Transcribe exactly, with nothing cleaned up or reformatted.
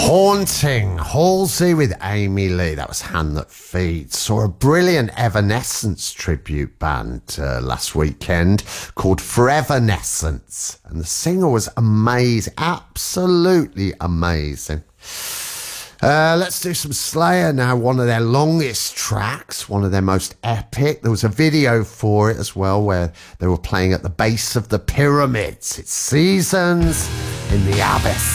Haunting Halsey with Amy Lee. That was Hand That Feeds. Saw a brilliant Evanescence tribute band uh, last weekend called Forevernescence, and the singer was amazing, absolutely amazing. Uh, let's do some Slayer now. One of their longest tracks, one of their most epic. There was a video for it as well where they were playing at the base of the pyramids. It's Seasons in the Abyss.